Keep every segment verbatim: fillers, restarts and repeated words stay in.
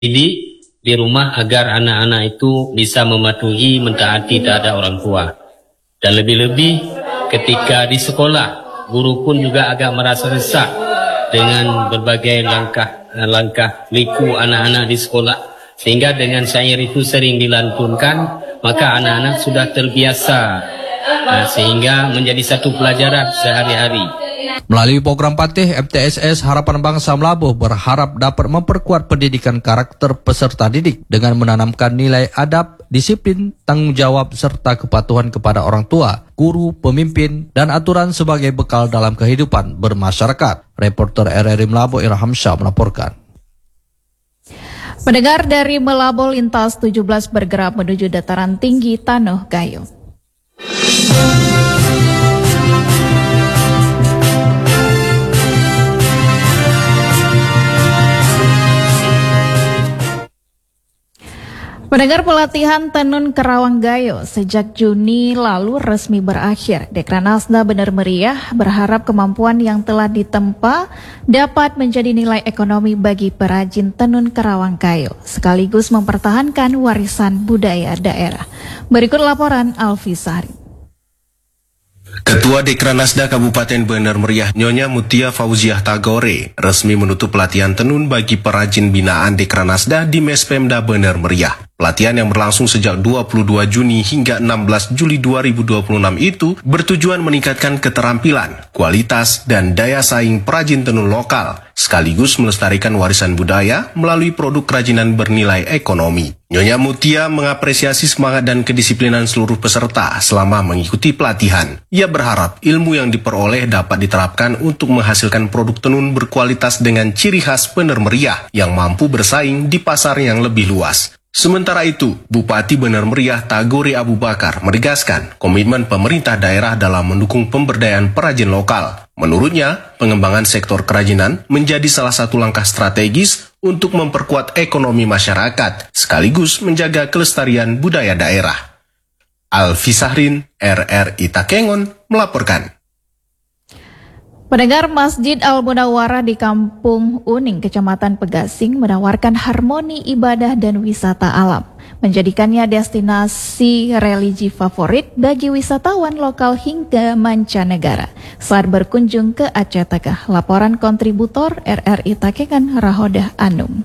didik di rumah agar anak-anak itu bisa mematuhi, mentaati terhadap orang tua. Dan lebih-lebih ketika di sekolah, guru pun juga agak merasa resah dengan berbagai langkah-langkah liku anak-anak di sekolah. Sehingga dengan syair itu sering dilantunkan, maka anak-anak sudah terbiasa, nah, sehingga menjadi satu pelajaran sehari-hari. Melalui program Patih, M T S S Harapan Bangsa Melabuh berharap dapat memperkuat pendidikan karakter peserta didik dengan menanamkan nilai adab, disiplin, tanggung jawab, serta kepatuhan kepada orang tua, guru, pemimpin, dan aturan sebagai bekal dalam kehidupan bermasyarakat. Reporter R R I Melabuh Irham Syah melaporkan. Pendengar, dari Melabuh lintas tujuh belas bergerak menuju dataran tinggi Tanoh Gayo. Pendengar, pelatihan Tenun Kerawang Gayo sejak Juni lalu resmi berakhir. Dekranasda Bener Meriah berharap kemampuan yang telah ditempa dapat menjadi nilai ekonomi bagi perajin tenun Kerawang Gayo, sekaligus mempertahankan warisan budaya daerah. Berikut laporan Alfi Sahri. Ketua Dekranasda Kabupaten Bener Meriah Nyonya Mutia Fauziah Tagore resmi menutup pelatihan tenun bagi perajin binaan Dekranasda di Mespemda Bener Meriah. Pelatihan yang berlangsung sejak dua puluh dua Juni hingga enam belas Juli dua ribu dua puluh enam itu bertujuan meningkatkan keterampilan, kualitas, dan daya saing perajin tenun lokal, sekaligus melestarikan warisan budaya melalui produk kerajinan bernilai ekonomi. Nyonya Mutia mengapresiasi semangat dan kedisiplinan seluruh peserta selama mengikuti pelatihan. Ia berharap ilmu yang diperoleh dapat diterapkan untuk menghasilkan produk tenun berkualitas dengan ciri khas Bener Meriah yang mampu bersaing di pasar yang lebih luas. Sementara itu, Bupati Bener Meriah Tagore Abu Bakar menegaskan komitmen pemerintah daerah dalam mendukung pemberdayaan perajin lokal. Menurutnya, pengembangan sektor kerajinan menjadi salah satu langkah strategis untuk memperkuat ekonomi masyarakat, sekaligus menjaga kelestarian budaya daerah. Alfi Sahrin, R R I Takengon, melaporkan. Pendengar, Masjid Al-Munawwarah di Kampung Uning, Kecamatan Pegasing menawarkan harmoni ibadah dan wisata alam, menjadikannya destinasi religi favorit bagi wisatawan lokal hingga mancanegara saat berkunjung ke Aceh Tengah. Laporan kontributor R R I Takengon Rahodah Anum.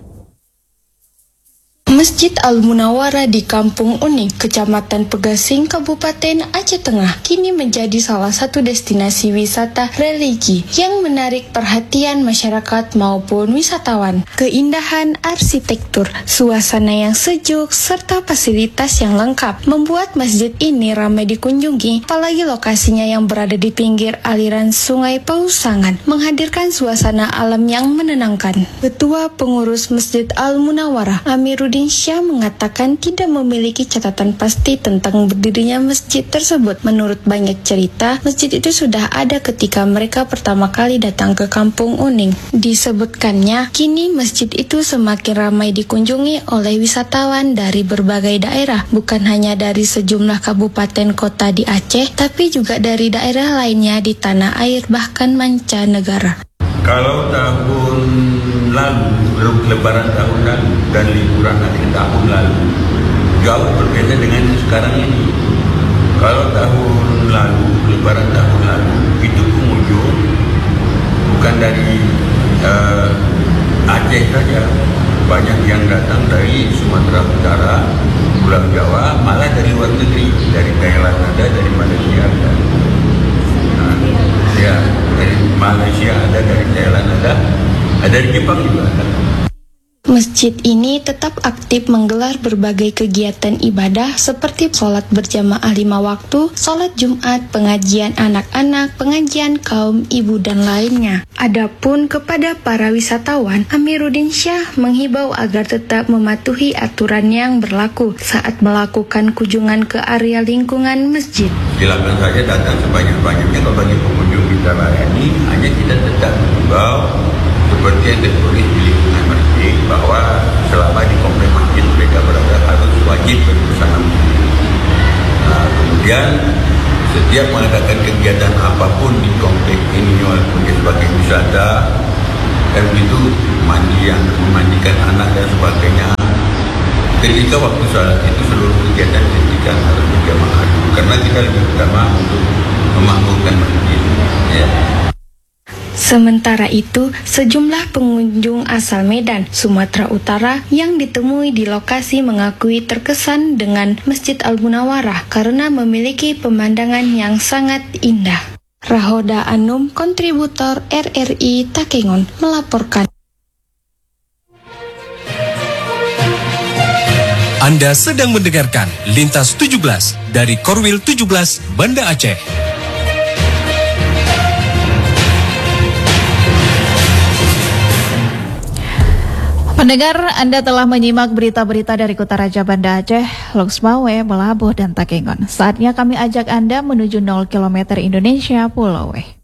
Masjid Al-Munawwarah di Kampung Uning, Kecamatan Pegasing, Kabupaten Aceh Tengah, kini menjadi salah satu destinasi wisata religi yang menarik perhatian masyarakat maupun wisatawan. Keindahan arsitektur, suasana yang sejuk, serta fasilitas yang lengkap membuat masjid ini ramai dikunjungi, apalagi lokasinya yang berada di pinggir aliran Sungai Pausangan, menghadirkan suasana alam yang menenangkan. Ketua Pengurus Masjid Al-Munawwarah, Amiruddin Syah, mengatakan tidak memiliki catatan pasti tentang berdirinya masjid tersebut. Menurut banyak cerita, masjid itu sudah ada ketika mereka pertama kali datang ke Kampung Uning. Disebutkannya, kini masjid itu semakin ramai dikunjungi oleh wisatawan dari berbagai daerah, bukan hanya dari sejumlah kabupaten kota di Aceh, tapi juga dari daerah lainnya di tanah air, bahkan mancanegara. Kalau tahun lalu, lebaran tahun lalu dan liburan akhir tahun lalu jauh berbeda dengan sekarang ini. Kalau tahun lalu, lebaran tahun lalu, itu pengunjung bukan dari uh, Aceh saja, banyak yang datang dari Sumatera Utara, Pulau Jawa, malah dari luar negeri, dari Thailand ada, dari Malaysia ada. Nah, ya, dari Malaysia ada, dari Thailand ada, ada dari Jepang juga ada. Masjid ini tetap aktif menggelar berbagai kegiatan ibadah seperti sholat berjamaah lima waktu, sholat Jumat, pengajian anak-anak, pengajian kaum ibu, dan lainnya. Adapun kepada para wisatawan, Amiruddin Syah menghibau agar tetap mematuhi aturan yang berlaku saat melakukan kunjungan ke area lingkungan masjid. Silakan saja datang sebanyak-banyaknya, kalau bagi pengunjung kita layani, hanya kita tetap menghibau seperti yang tertulis di lingkungan masjid bahwa selama di komplek masjid mereka berada harus wajib berbusana muslim. Nah, kemudian setiap mengadakan kegiatan apapun di komplek ini walaupun sebagai wisata, dan itu mandi yang memandikan anak dan sebagainya. Ketika waktu sholat itu seluruh kegiatan ketika harus berjamaah karena kita lebih utama untuk memakmurkan masjid. Ya. Sementara itu, sejumlah pengunjung asal Medan, Sumatera Utara yang ditemui di lokasi mengakui terkesan dengan Masjid Al-Munawarah karena memiliki pemandangan yang sangat indah. Rahoda Anum, kontributor R R I Takengon, melaporkan. Anda sedang mendengarkan Lintas tujuh belas dari Korwil tujuh belas Banda Aceh. Pendengar, Anda telah menyimak berita-berita dari Kota Raja Banda Aceh, Loksmawe, Melabuh, dan Takengon. Saatnya kami ajak Anda menuju nol kilometer Indonesia Pulau W.